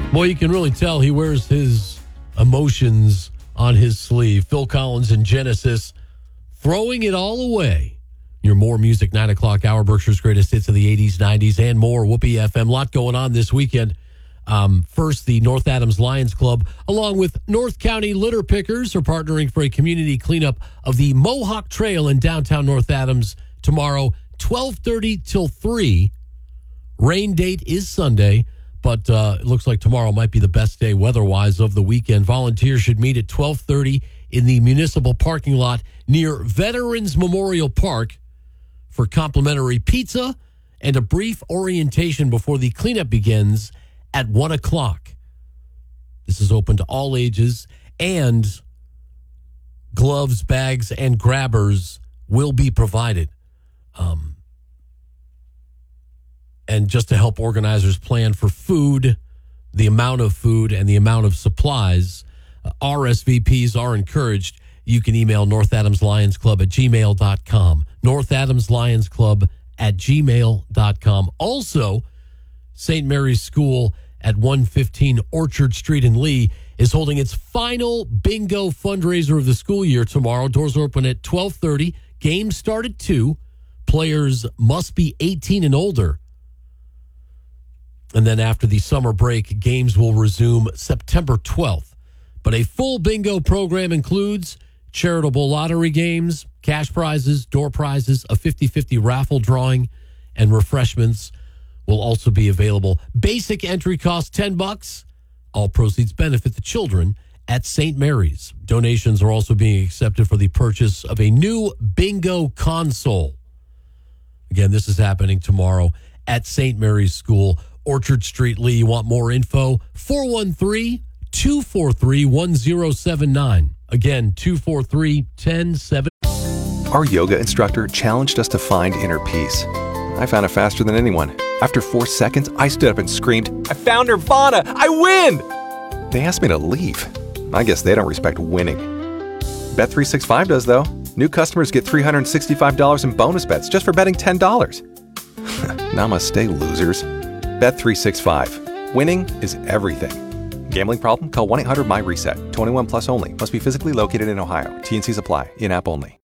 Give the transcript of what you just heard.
Boy, you can really tell he wears his emotions on his sleeve. Phil Collins and Genesis, throwing it all away. Your More Music 9 o'clock hour, Berkshire's greatest hits of the 80s, 90s, and more. Whoopee FM. A lot going on this weekend. First, the North Adams Lions Club, along with North County Litter Pickers, are partnering for a community cleanup of the Mohawk Trail in downtown North Adams tomorrow, 12:30 till 3. Rain date is Sunday, but it looks like tomorrow might be the best day weather-wise of the weekend. Volunteers should meet at 12:30 in the municipal parking lot near Veterans Memorial Park for complimentary pizza and a brief orientation before the cleanup begins at 1 o'clock. This is open to all ages, and gloves, bags, and grabbers will be provided. And just to help organizers plan for food, the amount of food and the amount of supplies, RSVPs are encouraged. You can email northadamslionsclub@gmail.com. northadamslionsclub@gmail.com. Also, St. Mary's School at 115 Orchard Street in Lee is holding its final bingo fundraiser of the school year tomorrow. Doors open at 12:30. Games start at 2. Players must be 18 and older. And then after the summer break, games will resume September 12th. But a full bingo program includes charitable lottery games, cash prizes, door prizes, a 50-50 raffle drawing, and refreshments will also be available. Basic entry costs $10. All proceeds benefit the children at St. Mary's. Donations are also being accepted for the purchase of a new bingo console. Again, this is happening tomorrow at St. Mary's School, Orchard Street, Lee. You want more info? 413-243-1079. Again, 243-1079. Our yoga instructor challenged us to find inner peace. I found it faster than anyone. After 4 seconds, I stood up and screamed, "I found Nirvana! I win!" They asked me to leave. I guess they don't respect winning. Bet365 does, though. New customers get $365 in bonus bets just for betting $10. Namaste, losers. Bet365. Winning is everything. Gambling problem? Call 1-800-MY-RESET. 21 plus only. Must be physically located in Ohio. T&Cs apply. In-app only.